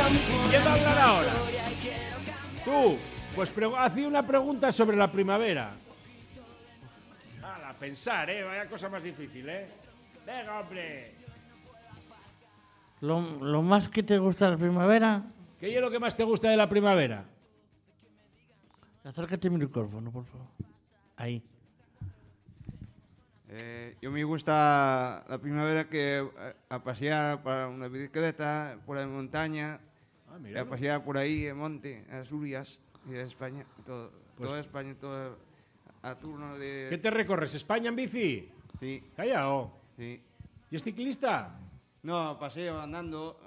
¿Quién va a hablar ahora? Tú, pues hacía una pregunta sobre la primavera. A pensar, vaya cosa más difícil, Venga, hombre. Lo más que te gusta de la primavera. ¿Qué es lo que más te gusta de la primavera? Acércate al micrófono, por favor. Ahí. Yo me gusta la primavera que a pasear para una bicicleta por la montaña, a pasear por ahí, en monte, en Asturias y en España, toda España, todo a turno de... ¿Qué te recorres? ¿España en bici? Sí. Callao. Sí. ¿Y es ciclista? No, paseo andando.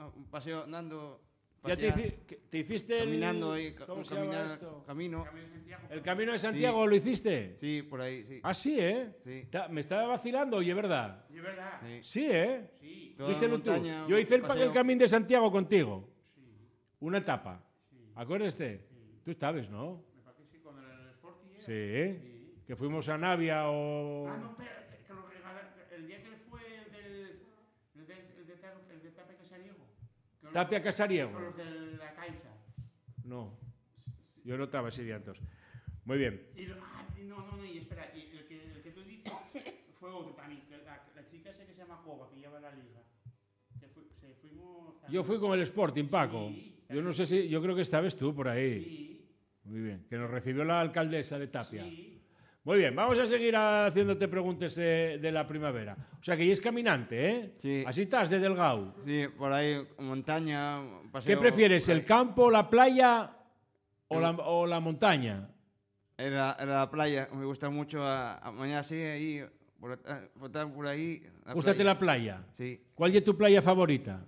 ¿Ya te hiciste caminando ahí, ¿cómo se llama esto? Camino. ¿El Camino de Santiago lo hiciste? Sí, por ahí, sí. Ah, sí, Sí. Me estaba vacilando, oye, ¿verdad? ¿Es verdad? Sí, Sí. ¿Viste tú? montaña, Yo hice el paseo. Camino de Santiago contigo. Una etapa. ¿Acuérdate? Tú sabes, ¿no? Me parece que sí, con el Sporting era. Sí. Que fuimos a Navia o... Ah, no, espera, que lo regalaron. El día que fue el de Tapia Casariego. Tapia Casariego. Con los de la Caixa. No. Yo no estaba ese día entonces. Muy bien. Y espera, y el que tú dices fue otro también. La chica esa que se llama Cova, que lleva la liga. Fuimos también. Yo fui con el Sporting, Paco. Sí, Yo no sé si... Yo creo que estabas tú por ahí. Sí. Muy bien. Que nos recibió la alcaldesa de Tapia. Sí. Muy bien, vamos a seguir haciéndote preguntas de la primavera. O sea, que ya es caminante, ¿eh? Sí. Así estás, de delgado. Sí, por ahí, montaña, paseo... ¿Qué prefieres, por ahí. el campo, la playa o la montaña? En la playa, me gusta mucho mañana sí, ahí, por ahí. ¿Gústate la playa? Sí. ¿Cuál es tu playa favorita?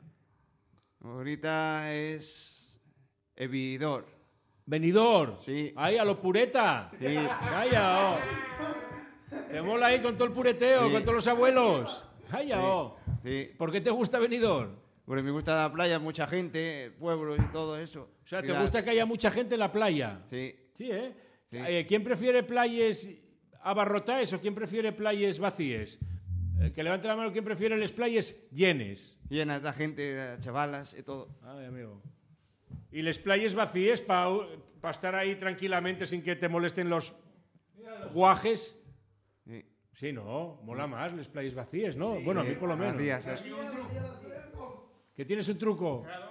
Ahorita es Evidor. Benidorm. Sí. Ahí, a lo pureta. Sí. Calla, oh. Te mola ahí con todo el pureteo, Sí. con todos los abuelos. Calla, Sí. oh. Sí. ¿Por qué te gusta Benidorm? Porque me gusta la playa, mucha gente, pueblos y todo eso. O sea, Y ¿te gusta que haya mucha gente en la playa? Sí. Sí, ¿eh? Sí. ¿Quién prefiere playas abarrotadas o quién prefiere playas vacías? Que levante la mano, ¿quién prefiere las playas llenas? Llena de gente, chavalas y todo. Ay, amigo. ¿Y las playas vacías para estar ahí tranquilamente sin que te molesten los guajes? Sí. Sí, no, mola más las playas vacías, ¿no? Bueno, a mí por lo menos. Vacías, ¿Que tienes un truco? Claro.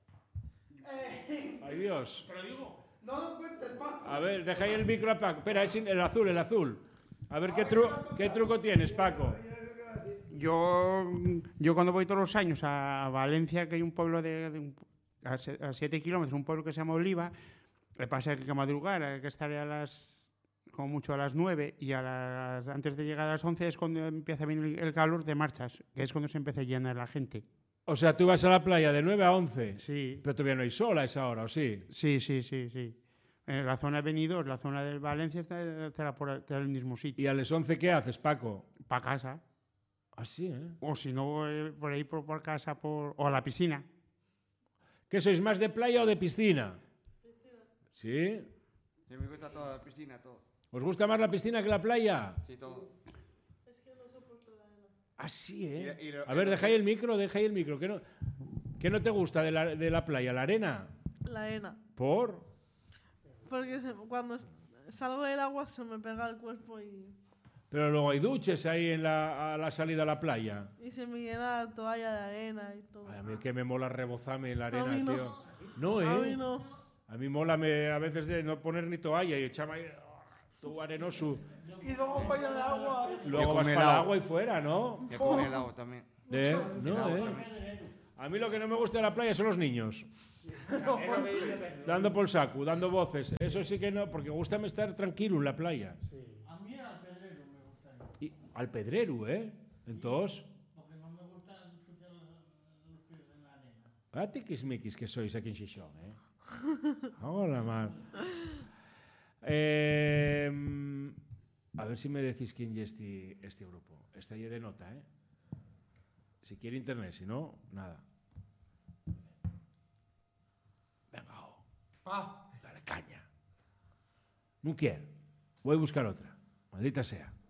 Ay, Dios. Te lo digo. No cuentes, Paco. A ver, deja ahí el micro a Paco. Espera, es el azul, el azul. A ver, ¿qué truco tienes, Paco? Yo cuando voy todos los años a Valencia, que hay un pueblo a 7 kilómetros, un pueblo que se llama Oliva, le pasa que hay que madrugar, hay que estar como mucho a las 9 y antes de llegar a las 11 es cuando empieza a venir el calor de marchas, que es cuando se empieza a llenar la gente. O sea, tú vas a la playa de 9 a 11. Sí. Pero todavía no hay sol a esa hora, ¿o sí? Sí. En la zona de Benidorm, la zona de Valencia está en el mismo ¿Y sitio. a las 11 qué haces, Paco? Para casa. Ah, sí, ¿eh? O si no, por ahí por casa o a la piscina. ¿Qué sois, más de playa o de piscina? ¿Sí? Sí, me gusta toda la piscina, todo. ¿Os gusta más la piscina que la playa? Sí, todo. Ah, sí, ¿eh? Y A ver, deja ahí el micro. ¿Qué no te gusta de la playa? ¿La arena? La arena. ¿Por? Porque cuando salgo del agua se me pega el cuerpo Pero luego hay duches ahí a la salida a la playa. y se me llena la toalla de arena y todo. Ay, a mí que me mola rebozarme en la A arena, mí no. tío. No, ¿eh? A mí no. A mí mola a veces de no poner ni toalla y echarme ahí todo arenoso. Y luego para allá de agua. Luego con vas el para el agua. agua y fuera, ¿no? Ya con el agua también. No, A mí lo que no me gusta de la playa son los niños. Dando por el saco, dando voces. Eso sí que no, porque gustame estar tranquilo en la playa. A mí al pedrero me gusta. Y al pedrero, ¿eh? Entonces, Porque no me gusta ensuciar los pies en la arena. a tiquismiquis que sois aquí en Xixón, ¿eh? Hola, mal. A ver si me decís quién es este grupo. Está ya de nota, ¿eh? Si quiere internet, si no, nada. Venga, dale caña. No quiero. Voy a buscar otra. Maldita sea.